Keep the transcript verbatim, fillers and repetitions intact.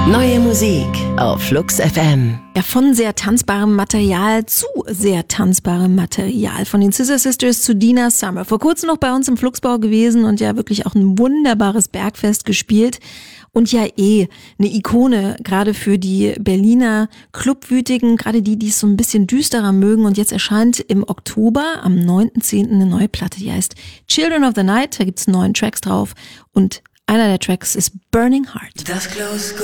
Neue Musik auf Flux F M. Ja, von sehr tanzbarem Material zu sehr tanzbarem Material. Von den Scissor Sisters zu Dina Summer. Vor kurzem noch bei uns im Fluxbau gewesen und ja wirklich auch ein wunderbares Bergfest gespielt. Und ja eh eine Ikone, gerade für die Berliner Clubwütigen, gerade die, die es so ein bisschen düsterer mögen. Und jetzt erscheint im Oktober, am neunten zehnten eine neue Platte, die heißt Children of the Night. Da gibt's neun Tracks drauf und einer der Tracks ist Burning Heart. Das Close